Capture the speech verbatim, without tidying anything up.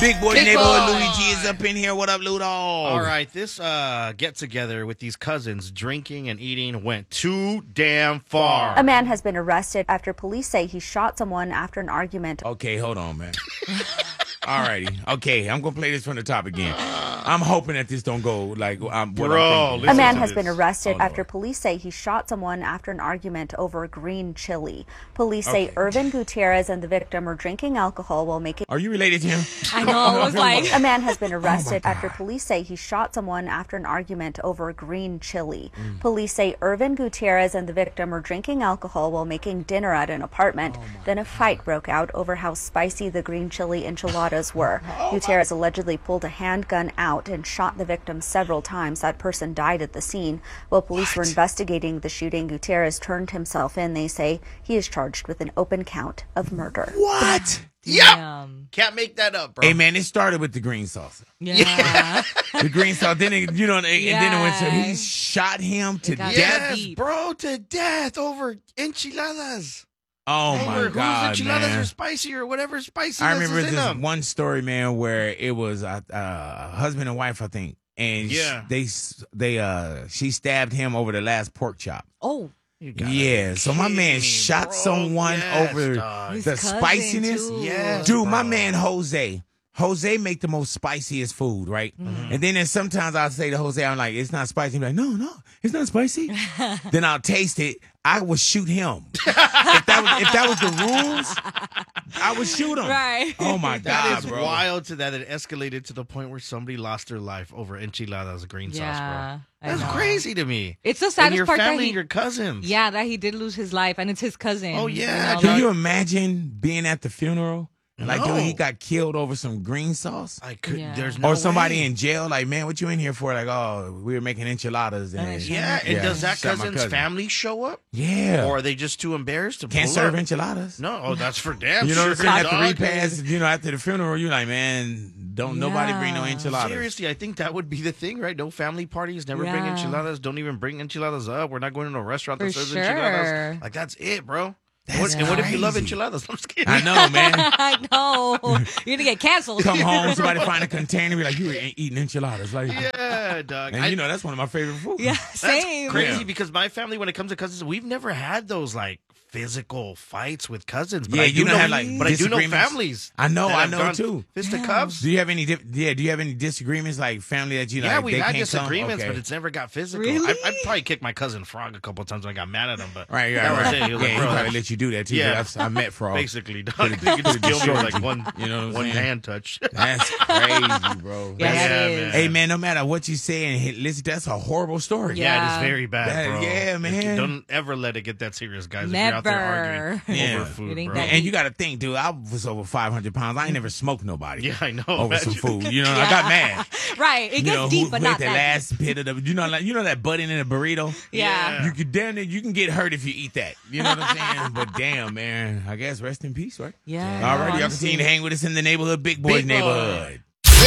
Big boy Big neighborhood boy. Luigi is up in here. What up, Ludo? All right, this uh, get-together with these cousins drinking and eating went too damn far. A man has been arrested after police say he shot someone after an argument. Okay, hold on, man. All righty. Okay, I'm going to play this from the top again. I'm hoping that this don't go like um, what Bro, I'm thinking. A man to has this. been arrested Oh, after Lord. police say he shot someone after an argument over green chili. Police say Okay. Irvin Gutierrez and the victim were drinking alcohol while making... Are you related to him? I know. It was like, A man has been arrested God. after police say he shot someone after an argument over green chili. Police say Irvin Gutierrez and the victim were drinking alcohol while making dinner at an apartment. then a fight broke out over how spicy the green chili enchiladas were. Gutierrez allegedly pulled a handgun out and shot the victim several times. That person died at the scene. While police were investigating the shooting, Gutierrez turned himself in. They say he is charged with an open count of murder. What? Yep. damn. Can't make that up, bro. Hey, man, it started with the green sauce. Yeah. The green sauce. Then, it, you know, and then it went to, he Yes. shot him to It got death. Yes, deep. bro, to death over enchiladas. Oh, my over God, whose enchiladas man. are spicy or whatever spicy I remember is in this them. one story, man, where it was a uh, uh, husband and wife, I think, and sh- Yeah. they they uh she stabbed him over the last pork chop. Oh, You gotta Yeah, be so my kidding man me, shot bro. someone Yes, over dog. His the cousin, spiciness. too. Yes, Dude, my bro. man Jose. Jose make the most spiciest food, right? Mm-hmm. And then there's sometimes I'll say to Jose, I'm like, it's not spicy. He's like, no, no, it's not spicy. Then I'll taste it. I would shoot him. if that was if that was the rules, I would shoot him. Right. Oh my That God, is bro. wild to that it escalated to the point where somebody lost their life over enchiladas green Yeah, sauce, I bro. That's know. crazy to me. It's the And saddest your part that family he, and your cousins. yeah, that he did lose his life, and it's his cousin. Oh, yeah, know, Can like- you imagine being at the funeral? Like, No. dude, he got killed over some green sauce? I could. Yeah. There's no Or somebody way. in jail, like, man, what you in here for? Like, oh, we were making enchiladas. And, And they Yeah, and Yeah, does that shot my cousin's cousin. family show up, yeah. or are they just too embarrassed to Can't pull serve up? enchiladas. No, oh, that's for damn You know sure. what I'm saying? At the dog. repast, you know, after the funeral, you're like, man, don't nobody bring no Yeah. enchiladas. Seriously, I think that would be the thing, right? No family parties, never bring Yeah. enchiladas. Don't even bring enchiladas up. We're not going to a restaurant that For serves sure. enchiladas. Like, that's it, bro. And what, That's and what if you love crazy. enchiladas? I'm just kidding. I know, man. I know. You're gonna get canceled. Come home, somebody find a container, be like, you were eating enchiladas. Like, Yeah, dog. and I- you know, that's one of my favorite foods. Yeah, That's same. crazy Yeah. because my family, when it comes to cousins, we've never had those like physical fights with cousins. But Yeah, I you do don't know, have, like, but I do know disagreements? families. I know, that I have know, gone too. Fisticuffs. Do you have any, dif- yeah, do you have any disagreements, like family that you Yeah, like, we've they had can't come? disagreements, Okay. but it's never got physical. Really? I, I probably kicked my cousin Frog a couple of times when I got mad at him, but Right, that right, was right. it. He was Yeah, like, he bro, probably let you do that too. Yeah. Yeah, I've, I met Frog. basically, dog. Could've- He could just could've kill me with destroyed like you. one, You know what I'm one saying? hand touch. That's crazy, bro. Yeah, That's- that Yeah, is. man. Hey, man, no matter what you say, and hit, listen, that's a horrible story. Yeah. Yeah, it is very bad, That- bro. yeah, man. Don't ever let it get that serious, guys. If you're out there Never. arguing Yeah. over food, It ain't bro. that And you got to think, dude, I was over five hundred pounds. I ain't never smoked nobody. Yeah, I know. Over some Imagine. food. You know, I got mad. Right. It You gets know, deep, who, but who not ate the that last bit of the, you know, like, you know that button in a burrito? deep. Yeah. Yeah. You could damn it, you can get hurt if you eat that. You know what I'm saying? But damn, man, I guess rest in peace, right? Yeah. All right, y'all honestly. continue to hang with us in the neighborhood, Big Boys Big Boy. neighborhood.